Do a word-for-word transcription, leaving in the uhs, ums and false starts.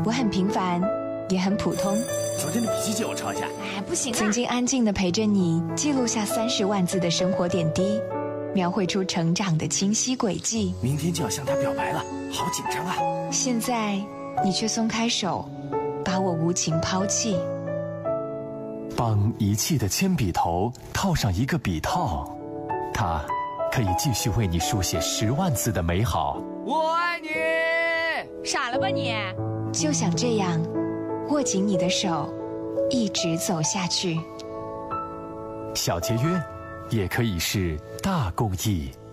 不很平凡，也很普通。 昨天的笔记借我抄一下。 哎，不行啊！ 曾经安静地陪着你，记录下三十万字的生活点滴，描绘出成长的清晰轨迹。 明天就要向他表白了，好紧张啊！ 现在你却松开手，把我无情抛弃。 帮遗弃的铅笔头套上一个笔套，它可以继续为你书写十万字的美好。 我爱你！ 傻了吧你？ 就想这样握紧你的手，一直走下去。 小节约也可以是大公益。